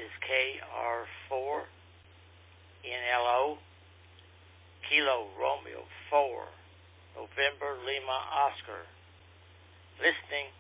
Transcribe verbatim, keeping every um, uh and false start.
is K R four N L O, Kilo Romeo four, November Lima Oscar. Listening